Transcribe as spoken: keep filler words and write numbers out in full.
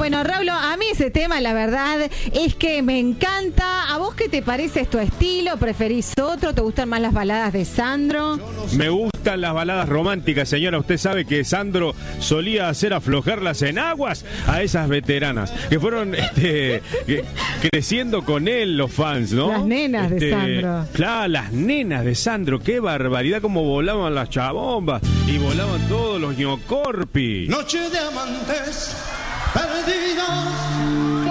Bueno, Raúl, a mí ese tema, la verdad, es que me encanta. ¿A vos qué te parece? ¿Es tu estilo? ¿Preferís otro? ¿Te gustan más las baladas de Sandro? Me gustan las baladas románticas, señora. Usted sabe que Sandro solía hacer aflojar las enaguas a esas veteranas que fueron este, que, creciendo con él los fans, ¿no? Las nenas este, de Sandro. Claro, las nenas de Sandro. Qué barbaridad, cómo volaban las chabombas y volaban todos los ñocorpi. Noche de amantes perdidos.